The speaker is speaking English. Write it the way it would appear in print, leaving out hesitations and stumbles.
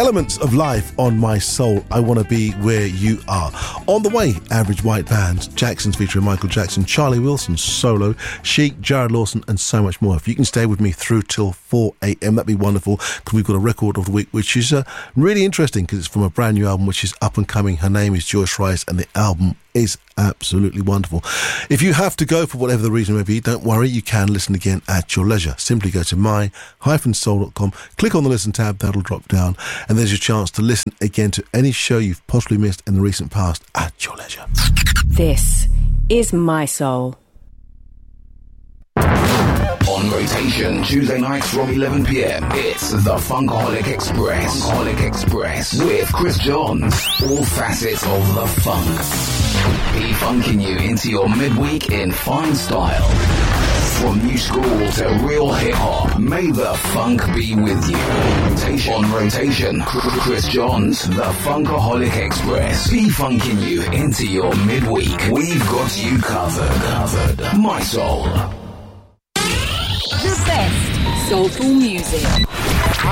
Elements of Life on My Soul. I Want to Be Where You Are. On the way, Average White Band, Jackson's featuring Michael Jackson, Charlie Wilson solo, Chic, Jared Lawson, and so much more. If you can stay with me through till 4 a.m, that'd be wonderful, because we've got a record of the week which is really interesting, because it's from a brand new album which is up and coming. Her name is Joyce Rice, and the album is absolutely wonderful. If you have to go for whatever the reason may be, don't worry, you can listen again at your leisure. Simply go to my-soul.com, click on the listen tab, that'll drop down, and there's your chance to listen again to any show you've possibly missed in the recent past at your leisure. This is My Soul. On rotation, Tuesday nights from 11 p.m. It's the Funkaholic Express. Funkaholic Express with Chris Johns. All facets of the funk. Funking you into your midweek in fine style. From new school to real hip-hop, may the funk be with you. On rotation, Chris Johns, the Funkaholic Express. Funking you into your midweek. We've got you covered. My Soul. The best soulful music.